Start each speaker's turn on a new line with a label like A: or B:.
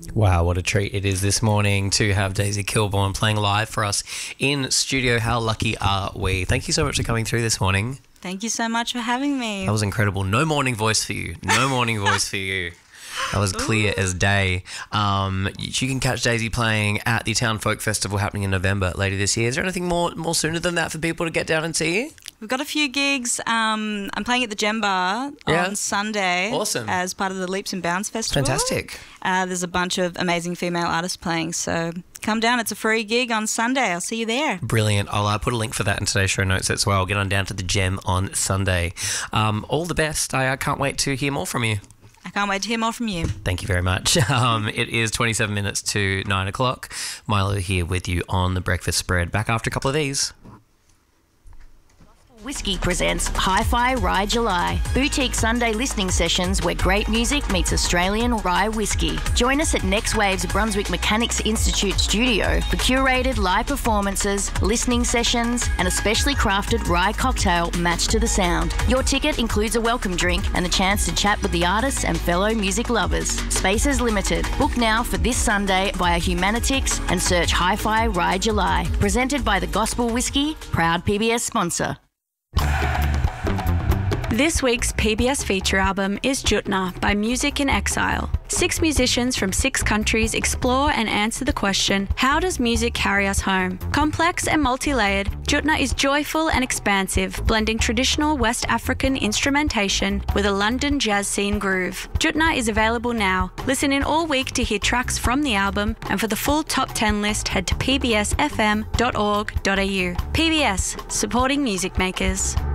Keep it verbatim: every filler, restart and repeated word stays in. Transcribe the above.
A: Wow, what a treat it is this morning to have Daisy Kilborn playing live for us in studio. How lucky are we? Thank you so much for coming through this morning.
B: Thank you so much for having me.
A: That was incredible. No morning voice for you. No morning voice for you. That was clear Ooh. as day. Um, you can catch Daisy playing at the Town Folk Festival happening in November later this year. Is there anything more more sooner than that for people to get down and see you?
B: We've got a few gigs. Um, I'm playing at the Gem Bar
A: Yeah.
B: on Sunday.
A: Awesome.
B: As part of the Leaps and Bounds Festival.
A: Fantastic.
B: Uh, there's a bunch of amazing female artists playing, so come down. It's a free gig on Sunday. I'll see you there.
A: Brilliant. I'll uh, put a link for that in today's show notes as well. Get on down to the Gem on Sunday. Um, all the best. I uh, can't wait to hear more from you.
B: I can't wait to hear more from you.
A: Thank you very much. Um, it is twenty-seven minutes to nine o'clock. Milo here with you on The Breakfast Spread. Back after a couple of these.
C: Whiskey presents Hi-Fi Rye July, boutique Sunday listening sessions where great music meets Australian rye whiskey. Join us at Next Wave's Brunswick Mechanics Institute studio for curated live performances, listening sessions, and a specially crafted rye cocktail matched to the sound. Your ticket includes a welcome drink and the chance to chat with the artists and fellow music lovers. Space is limited. Book now for this Sunday via Humanitix and search Hi-Fi Rye July. Presented by the Gospel Whiskey, proud P B S sponsor.
D: This week's P B S feature album is Jutna by Music in Exile. Six musicians from six countries explore and answer the question, how does music carry us home? Complex and multi-layered, Jutna is joyful and expansive, blending traditional West African instrumentation with a London jazz scene groove. Jutna is available now. Listen in all week to hear tracks from the album, and for the full top ten list, head to p b s f m dot org dot a u. P B S, supporting music makers.